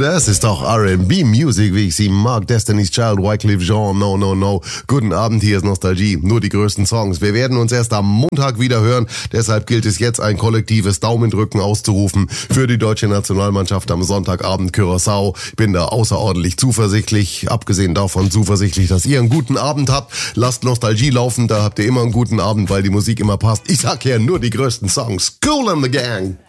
Das ist doch R&B-Music, wie ich sie mag. Destiny's Child, Wyclef Jean, No, No, No. Guten Abend, hier ist Nostalgie. Nur die größten Songs. Wir werden uns erst am Montag wieder hören. Deshalb gilt es jetzt, ein kollektives Daumendrücken auszurufen für die deutsche Nationalmannschaft am Sonntagabend Curaçao. Ich bin da außerordentlich zuversichtlich. Abgesehen davon zuversichtlich, dass ihr einen guten Abend habt. Lasst Nostalgie laufen, da habt ihr immer einen guten Abend, weil die Musik immer passt. Ich sag ja nur die größten Songs. Kool and the Gang.